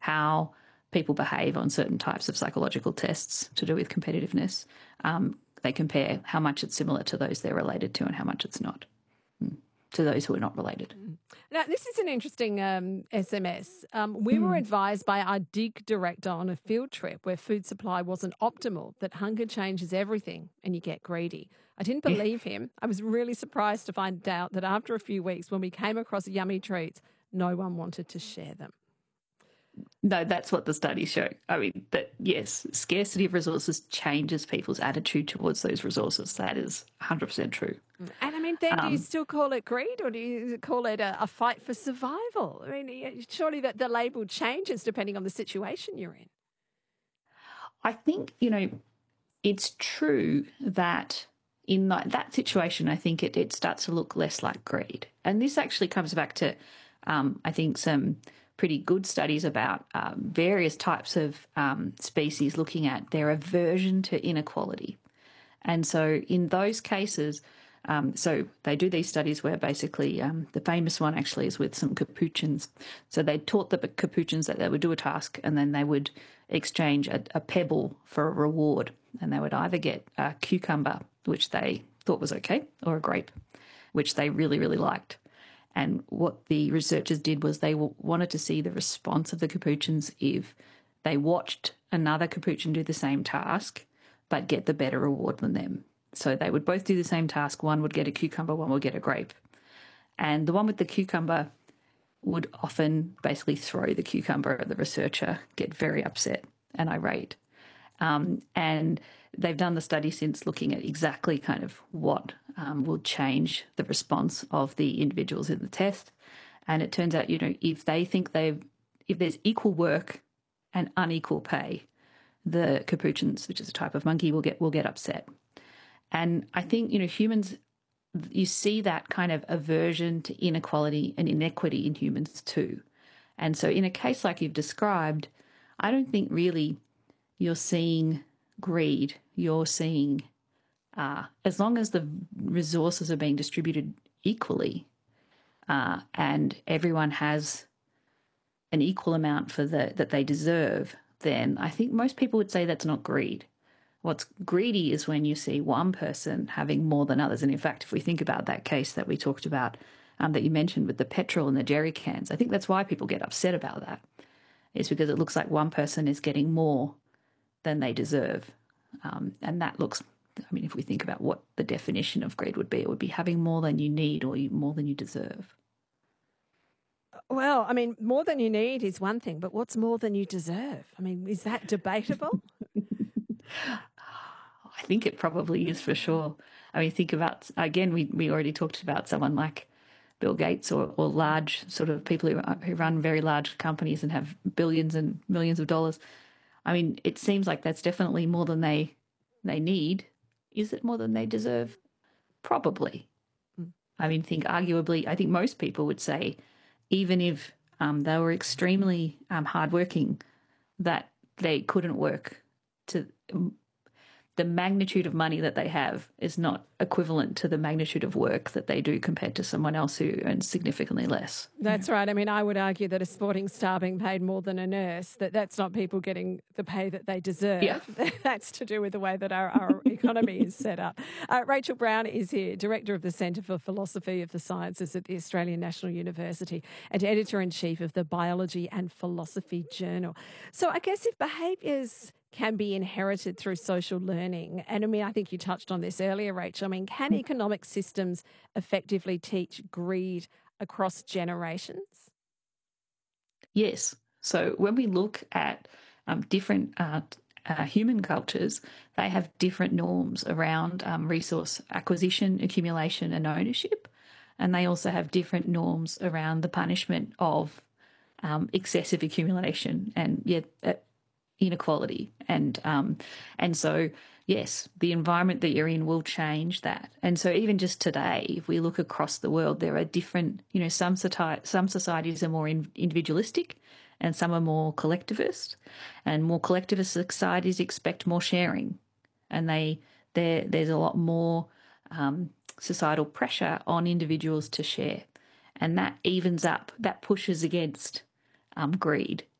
how people behave on certain types of psychological tests to do with competitiveness. They compare how much it's similar to those they're related to and how much it's not, to those who are not related. Now, this is an interesting SMS. We were advised by our dig director on a field trip where food supply wasn't optimal that hunger changes everything and you get greedy. I didn't believe him. I was really surprised to find out that after a few weeks, when we came across yummy treats, no one wanted to share them. No, that's what the studies show. I mean, that yes, scarcity of resources changes people's attitude towards those resources. That is 100% true. And I mean, then do you still call it greed, or do you call it a fight for survival? I mean, surely that the label changes depending on the situation you're in. I think, it's true that in that situation, I think it starts to look less like greed. And this actually comes back to, I think, some pretty good studies about various types of species looking at their aversion to inequality. And so in those cases, so they do these studies where basically the famous one actually is with some capuchins. So they taught the capuchins that they would do a task and then they would exchange a pebble for a reward. And they would either get a cucumber, which they thought was okay, or a grape, which they really, really liked. And what the researchers did was they wanted to see the response of the capuchins if they watched another capuchin do the same task but get the better reward than them. So they would both do the same task. One would get a cucumber, one would get a grape. And the one with the cucumber would often basically throw the cucumber at the researcher, get very upset and irate. And they've done the study since looking at exactly kind of what will change the response of the individuals in the test. And it turns out, if they think if there's equal work and unequal pay, the capuchins, which is a type of monkey, will get upset. And I think, humans, you see that kind of aversion to inequality and inequity in humans too. And so in a case like you've described, I don't think really you're seeing greed. You're seeing, as long as the resources are being distributed equally and everyone has an equal amount that they deserve, then I think most people would say that's not greed. What's greedy is when you see one person having more than others. And in fact, if we think about that case that we talked about, that you mentioned with the petrol and the jerry cans, I think that's why people get upset about that. It's because it looks like one person is getting more than they deserve. And that looks, if we think about what the definition of greed would be, it would be having more than you need or more than you deserve. Well, more than you need is one thing, but what's more than you deserve? Is that debatable? I think it probably is for sure. Think about, again, we already talked about someone like Bill Gates or large sort of people who run very large companies and have billions and millions of dollars. It seems like that's definitely more than they need. Is it more than they deserve? Probably. I think most people would say, even if they were extremely hardworking, that they couldn't work to the magnitude of money that they have is not equivalent to the magnitude of work that they do compared to someone else who earns significantly less. That's right. I would argue that a sporting star being paid more than a nurse, that's not people getting the pay that they deserve. Yeah. That's to do with the way that our economy is set up. Rachel Brown is here, Director of the Centre for Philosophy of the Sciences at the Australian National University and Editor-in-Chief of the Biology and Philosophy Journal. So I guess if behaviours can be inherited through social learning. And I think you touched on this earlier, Rachel. Can economic systems effectively teach greed across generations? Yes. So when we look at different human cultures, they have different norms around resource acquisition, accumulation and ownership. And they also have different norms around the punishment of excessive accumulation and inequality. And so, yes, the environment that you're in will change that. And so even just today, if we look across the world, there are different, some societies are more individualistic and some are more collectivist. And more collectivist societies expect more sharing. And there's a lot more societal pressure on individuals to share. And that evens up, that pushes against greed.